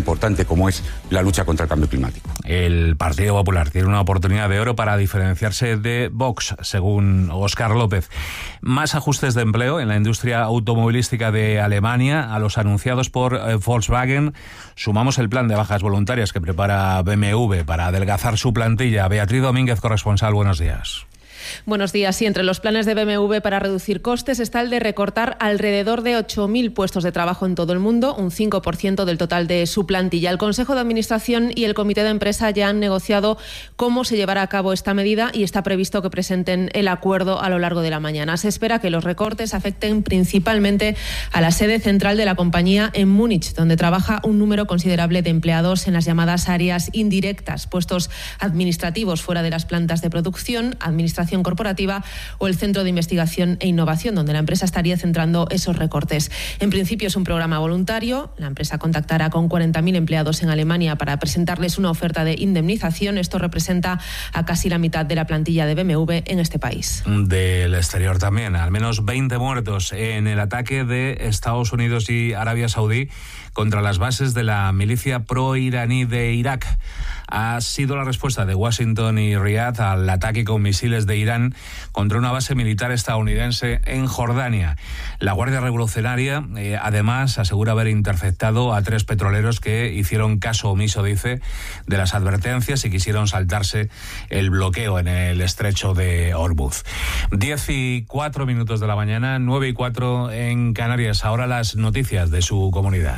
importante como es la lucha contra el cambio climático. El Partido Popular tiene una oportunidad de oro para diferenciarse de Vox, según Óscar López. Más ajustes de empleo en la industria automovilística de Alemania a los anunciados por Volkswagen. Sumamos el plan de bajas voluntarias que prepara BMW para adelgazar su plantilla. Beatriz Domínguez, corresponsal, buenos días. Buenos días. Sí, entre los planes de BMW para reducir costes está el de recortar alrededor de 8.000 puestos de trabajo en todo el mundo, un 5% del total de su plantilla. El Consejo de Administración y el Comité de Empresa ya han negociado cómo se llevará a cabo esta medida y está previsto que presenten el acuerdo a lo largo de la mañana. Se espera que los recortes afecten principalmente a la sede central de la compañía en Múnich, donde trabaja un número considerable de empleados en las llamadas áreas indirectas, puestos administrativos fuera de las plantas de producción, administración corporativa o el Centro de Investigación e Innovación, donde la empresa estaría centrando esos recortes. En principio es un programa voluntario. La empresa contactará con 40.000 empleados en Alemania para presentarles una oferta de indemnización. Esto representa a casi la mitad de la plantilla de BMW en este país. Del exterior también, al menos 20 muertos en el ataque de Estados Unidos y Arabia Saudí contra las bases de la milicia pro-iraní de Irak. Ha sido la respuesta de Washington y Riad al ataque con misiles de Irán contra una base militar estadounidense en Jordania. La Guardia Revolucionaria, además, asegura haber interceptado a 3 petroleros que hicieron caso omiso, dice, de las advertencias y quisieron saltarse el bloqueo en el estrecho de Hormuz. 10:04 de la mañana, 9:04 en Canarias. Ahora las noticias de su comunidad.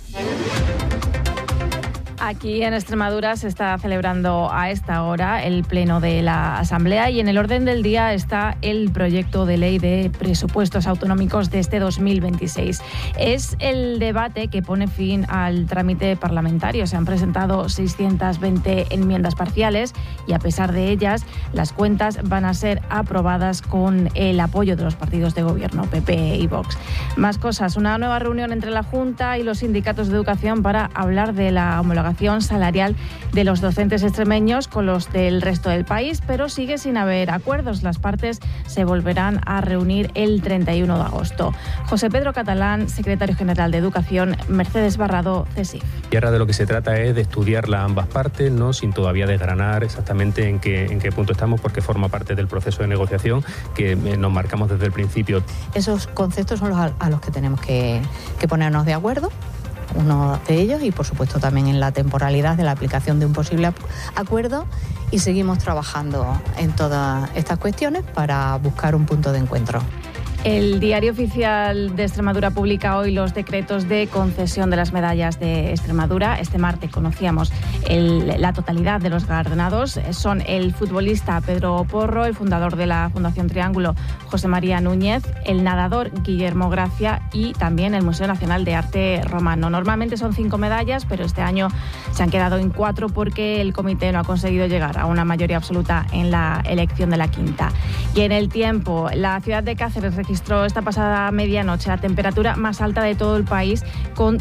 Aquí en Extremadura se está celebrando a esta hora el pleno de la Asamblea y en el orden del día está el proyecto de ley de presupuestos autonómicos de este 2026. Es el debate que pone fin al trámite parlamentario. Se han presentado 620 enmiendas parciales y a pesar de ellas, las cuentas van a ser aprobadas con el apoyo de los partidos de gobierno, PP y Vox. Más cosas, una nueva reunión entre la Junta y los sindicatos de educación para hablar de la homologación salarial de los docentes extremeños con los del resto del país, pero sigue sin haber acuerdos. Las partes se volverán a reunir el 31 de agosto. José Pedro Catalán, secretario general de Educación, Mercedes Barrado, CESIF. Y ahora de lo que se trata es de estudiarla ambas partes, ¿no? Sin todavía desgranar exactamente en qué punto estamos, porque forma parte del proceso de negociación que nos marcamos desde el principio. Esos conceptos son a los que tenemos que ponernos de acuerdo. Uno de ellos y por supuesto también en la temporalidad de la aplicación de un posible acuerdo y seguimos trabajando en todas estas cuestiones para buscar un punto de encuentro. El Diario Oficial de Extremadura publica hoy los decretos de concesión de las medallas de Extremadura. Este martes conocíamos la totalidad de los galardonados. Son el futbolista Pedro Porro, el fundador de la Fundación Triángulo, José María Núñez, el nadador Guillermo Gracia y también el Museo Nacional de Arte Romano. Normalmente son 5 medallas, pero este año se han quedado en 4 porque el comité no ha conseguido llegar a una mayoría absoluta en la elección de la quinta. Y en el tiempo, la ciudad de Cáceres registró esta pasada medianoche la temperatura más alta de todo el país con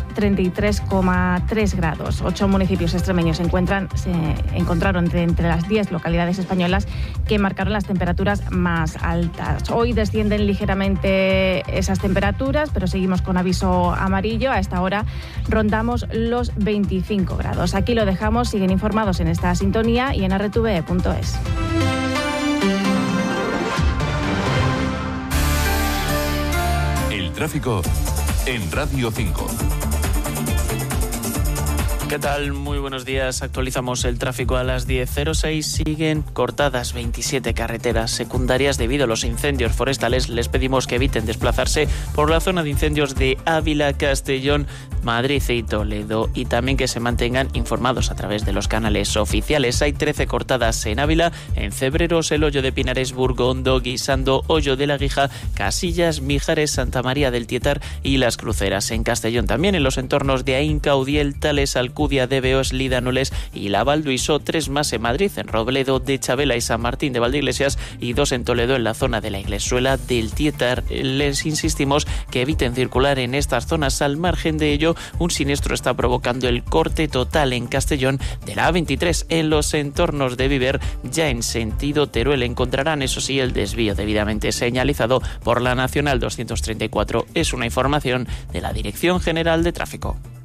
33,3 grados. 8 municipios extremeños se encontraron entre las 10 localidades españolas que marcaron las temperaturas más altas. Hoy descienden ligeramente esas temperaturas, pero seguimos con aviso amarillo. A esta hora rondamos los 25 grados. Aquí lo dejamos, siguen informados en esta sintonía y en rtve.es. Tráfico en Radio 5. ¿Qué tal? Muy buenos días. Actualizamos el tráfico a las 10:06. Siguen cortadas 27 carreteras secundarias debido a los incendios forestales. Les pedimos que eviten desplazarse por la zona de incendios de Ávila, Castellón, Madrid y Toledo y también que se mantengan informados a través de los canales oficiales. Hay 13 cortadas en Ávila, en Cebreros, el Hoyo de Pinares, Burgondo, Guisando, Hoyo de la Guija, Casillas, Mijares, Santa María del Tietar y Las Cruceras. En Castellón también en los entornos de Ainca, Udiel, Tales, Alcudia, de Beos, Lidanoles y La Valduiso. 3 más en Madrid, en Robledo, de Chabela y San Martín de Valdeiglesias y 2 en Toledo en la zona de la Iglesuela del Tietar. Les insistimos que eviten circular en estas zonas. Al margen de ello, un siniestro está provocando el corte total en Castellón de la A23 en los entornos de Viver. Ya en sentido Teruel encontrarán, eso sí, el desvío debidamente señalizado por la Nacional 234. Es una información de la Dirección General de Tráfico.